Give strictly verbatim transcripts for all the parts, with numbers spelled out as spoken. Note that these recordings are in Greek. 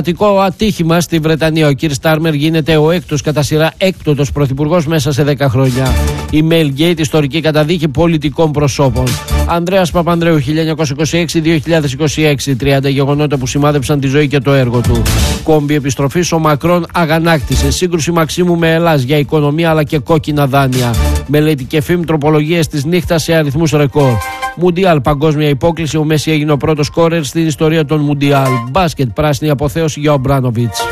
ατύχημα στη Βρετανία. Ο κ. Στάρμερ γίνεται ο έκτος κατά σειρά έκτοτος πρωθυπουργός μέσα σε δέκα χρόνια. Η Mailgate, ιστορική καταδίκη πολιτικών προσώπων. Ανδρέας Παπανδρέου, χίλια εννιακόσια είκοσι έξι με δύο χιλιάδες είκοσι έξι. τριάντα γεγονότα που σημάδεψαν τη ζωή και το έργο του. Κόμπι επιστροφής, ο Μακρόν αγανάκτησε. Σύγκρουση Μαξίμου με Ελλάς για οικονομία αλλά και κόκκινα δάνεια. Μελέτη και φήμ, τροπολογίες της νύχτας σε αριθμούς ρεκόρ. Μουντιάλ, παγκόσμια υπόκληση. Ο Μέση έγινε ο πρώτος σκόρερ στην ιστορία των Μουντιάλ. Μπάσκετ, πράσινη αποθέωση για ο Μπράνοβιτς.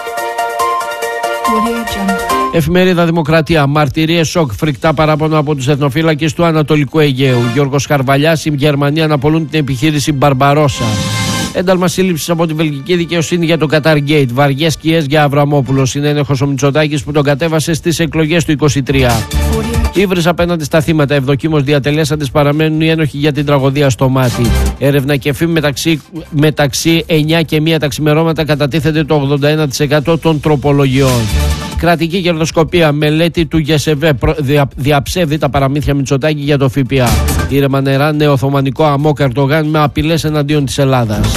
Εφημερίδα Δημοκρατία. Μαρτυρίες σοκ, φρικτά παράπονα από τους εθνοφύλακες του Ανατολικού Αιγαίου. Γιώργος Χαρβαλιάς, η Γερμανία αναπολούν την επιχείρηση Μπαρμπαρόσα. Ένταλμα σύλληψης από τη βελγική δικαιοσύνη για το Qatar Gate. Βαριές σκιές για Αβραμόπουλο. Συνένεχος ο Μητσοτάκης που τον κατέβασε στις εκλογές του είκοσι τρία. Ήβρις απέναντι στα θύματα. Ευδοκίμως διατελέσαντες παραμένουν οι ένοχοι για την τραγωδία στο Μάτι. Έρευνα και φήμη μεταξύ, μεταξύ εννιά και μία τα ξημερώματα κατατίθεται το ογδόντα ένα τοις εκατό των τροπολογιών. Κρατική κερδοσκοπία. Μελέτη του ΓΕΣΕΒΕ δια, διαψεύδει τα παραμύθια Μητσοτάκη για το ΦΠΑ. Ήρεμα νερά, νεοοθωμανικό αμόκ Ερντογάν με απειλές εναντίον της Ελλάδας.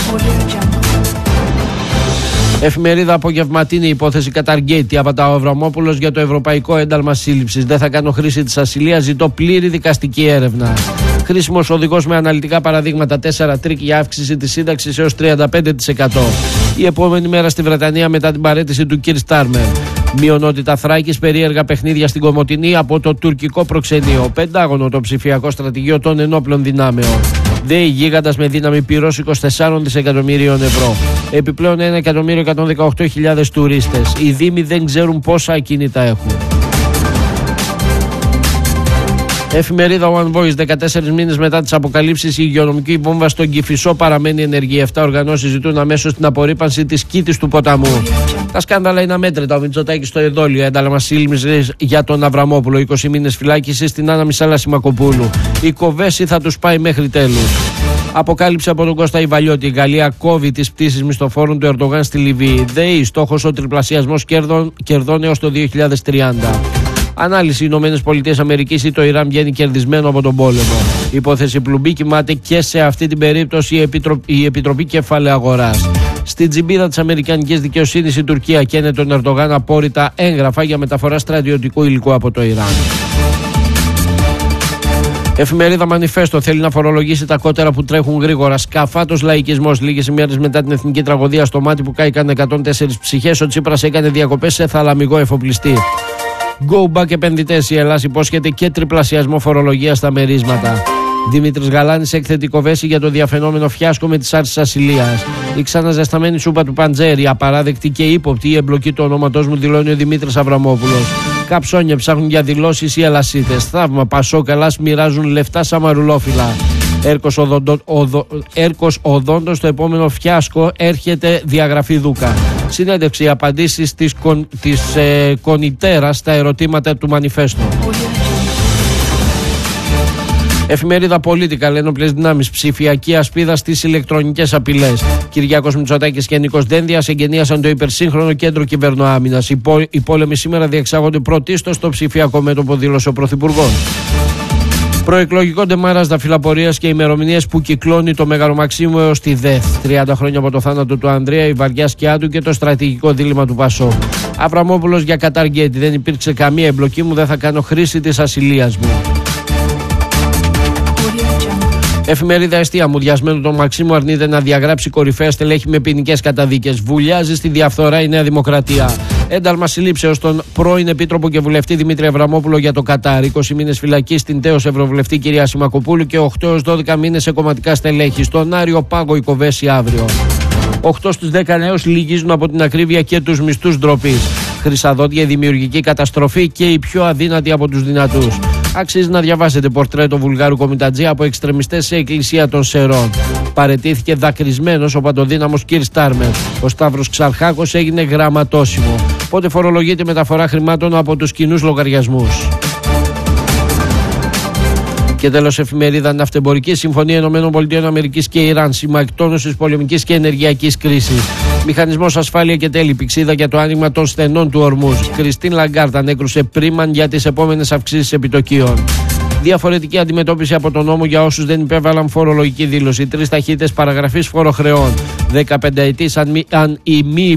Εφημερίδα Απογευματίνη. Υπόθεση Qatar Gate. Απατά ο Αβραμόπουλος για το ευρωπαϊκό ένταλμα σύλληψης. Δεν θα κάνω χρήση της ασυλίας. Ζητώ πλήρη δικαστική έρευνα. Χρήσιμος οδηγός με αναλυτικά παραδείγματα. Τέσσερα τρίκ για αύξηση της σύνταξης έως τριάντα πέντε τοις εκατό. Η επόμενη μέρα στη Βρετανία μετά την παραίτηση του κ. Στάρμερ. Μειονότητα Θράκης, περίεργα παιχνίδια στην Κομοτηνή από το τουρκικό προξενείο. Πεντάγωνο το ψηφιακό στρατηγείο των ενόπλων δυνάμεων. ΔΕΗ γίγαντας με δύναμη πυρός είκοσι τέσσερα δισεκατομμυρίων ευρώ. Επιπλέον ένα εκατομμύριο εκατόν δεκαοκτώ χιλιάδες τουρίστες. Οι Δήμοι δεν ξέρουν πόσα ακίνητα έχουν. Εφημερίδα One Voice. δεκατέσσερις μήνες μετά τις αποκαλύψεις, η υγειονομική βόμβα στον Κηφισό παραμένει ενεργή. Επτά οργανώσεις ζητούν αμέσως την απορρίπανση της κήτης του ποταμού. Τα σκάνδαλα είναι αμέτρητα. Ο Μητσοτάκης στο εδόλιο. Ένταλμα σύλληψης για τον Αβραμόπουλο. είκοσι μήνες φυλάκιση στην Άννα Μισάλα Σιμακοπούλου. Η Κοβέση θα τους πάει μέχρι τέλους. Αποκάλυψε από τον Κώστα Ιβαλιώτη. Η Γαλλία κόβει τις πτήσεις μισθοφόρων του Ερντογάν στη Λιβύη. ΔΕΗ. Στόχος ο τριπλασιασμός κερδών, κερδών έως το δύο χιλιάδες τριάντα. Ανάλυση. Οι Ηνωμένες Πολιτείες Αμερικής ή το Ιράν βγαίνει κερδισμένο από τον πόλεμο. Υπόθεση Πλουμπή κοιμάται και σε αυτή την περίπτωση η, Επιτρο... η Επιτροπή Κεφαλαίου Αγοράς. Στην τσιμπίδα της Αμερικανικής δικαιοσύνης η Τουρκία καίνε τον Ερντογάν απόρριτα έγγραφα για μεταφορά στρατιωτικού υλικού από το Ιράν. Εφημερίδα Μανιφέστο. Θέλει να φορολογήσει τα κότερα που τρέχουν γρήγορα. Σκαφάτος λαϊκισμός. Λίγες ημέρες μετά την εθνική τραγωδία στο Μάτι που κάηκαν εκατόν τέσσερις ψυχές, ο Τσίπρας έκανε διακοπές σε θαλαμιγό εφοπλιστή. Go back επενδυτές. Η Ελλάδα υπόσχεται και τριπλασιασμό φορολογία στα μερίσματα. Δημήτρης Γαλάνης, έκθετη Κοβέση για το διαφαινόμενο φιάσκο με τις άρσεις ασυλίας. Η ξαναζεσταμένη σούπα του Παντζέρη. Απαράδεκτη και ύποπτη η εμπλοκή του ονόματός μου, δηλώνει ο Δημήτρης Αβραμόπουλος. Καψόνια ψάχνουν για δηλώσεις οι ελασίτες. Θαύμα, Πασόκ, Ελλάς μοιράζουν λεφτά σαν μαρουλόφυλλα. Έρκος, οδοντο, οδο, Έρκος οδόντος, στο επόμενο φιάσκο έρχεται διαγραφή Δούκα. Συνέντευξη, απαντήσεις της, κον, της ε, Κονιτέρας στα ερωτήματα του Μανιφέστο. Εφημερίδα Πολίτικα. Ένοπλες δυνάμεις. Ψηφιακή ασπίδα στις ηλεκτρονικές απειλές. Κυριάκος Μητσοτάκης και Νίκος Δένδιας εγκαινίασαν το υπερσύγχρονο κέντρο κυβερνοάμυνας. Οι, πό, οι πόλεμοι σήμερα διεξάγονται πρωτίστως στο ψηφιακό μέτωπο, δήλωσε ο Πρωθυπουργός. Προεκλογικό ντεμάρας φυλαπορίας και ημερομηνίες που κυκλώνει το Μέγαρο Μαξίμου έως τη ΔΕΘ. τριάντα χρόνια από το θάνατο του Ανδρέα, η βαριά σκιά του και το στρατηγικό δίλημμα του Πασόκ. Αβραμόπουλος για Qatar Gate. Δεν υπήρξε καμία εμπλοκή μου, δεν θα κάνω χρήση της ασυλίας μου. Εφημερίδα Εστία. Μουδιασμένο τον Μαξίμου αρνείται να διαγράψει κορυφαία στελέχη με ποινικές καταδίκες. Βουλιάζει στη διαφθορά η Νέα Δημοκρατία. Ένταλμα συλλήψεως στον πρώην Επίτροπο και Βουλευτή Δημήτρη Αβραμόπουλο για το Κατάρ. είκοσι μήνες φυλακή στην τέως Ευρωβουλευτή κυρία Σιμακοπούλου και οκτώ έως δώδεκα μήνες σε κομματικά στελέχη. Στον Άριο Πάγο η Κοβέση αύριο. οκτώ στους δέκα νέους λυγίζουν από την ακρίβεια και τους μισθούς ντροπής. Χρυσαδόντια, η δημιουργική καταστροφή και οι πιο αδύνατοι από τους δυνατούς. Αξίζει να διαβάσετε πορτρέτο Βουλγάρου κομιτατζή από εξτρεμιστές σε εκκλησία των Σερών. Παρετήθηκε δακρυσμένος ο παντοδύναμος κ. Στάρμερ. Ο Σταύρος Ξαρχάκος έγινε γραμματόσημο. Πότε φορολογείται μεταφορά χρημάτων από τους κοινούς λογαριασμούς. Και τέλος, εφημερίδα Ναυτεμπορική. Συμφωνία Ηνωμένων Πολιτειών Αμερικής και Ιράν. Σήμα εκτόνωσης πολεμικής και ενεργειακής κρίσης. Μηχανισμός ασφάλεια και τέλη. Πηξίδα για το άνοιγμα των στενών του Ορμούζ. Κριστίν Λαγκάρτ ανέκρουσε πρίμαν για τις επόμενες αυξήσεις επιτοκίων. Διαφορετική αντιμετώπιση από τον νόμο για όσους δεν υπέβαλαν φορολογική δήλωση. Τρεις ταχύτητες παραγραφής φοροχρεών. δεκαπενταετής αν, αν η μη